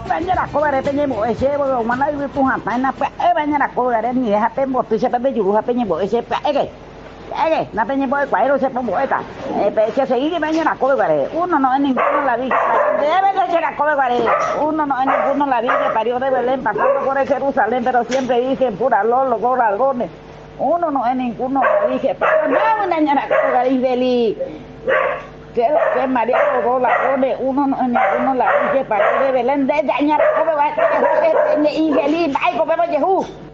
bañera cobre peñemo ese bo mana yu tu ha na pa bañera cobre ni ha pembo tu se pe yu ha peñemo ese pa na peñemo cuairo se pombo esta se seguir bañera cobre uno no en ninguno la vi debe de ser cobre uno no en ninguno la vi que parió de Belén pasando por Jerusalén pero siempre dicen pura lolo goralgones uno no en ninguno la dije pero no una bañera cobre Isbeli que María Rola pone uno en ninguno la dice para de Belén de dañar cómo va a ser y feliz ay cómo va a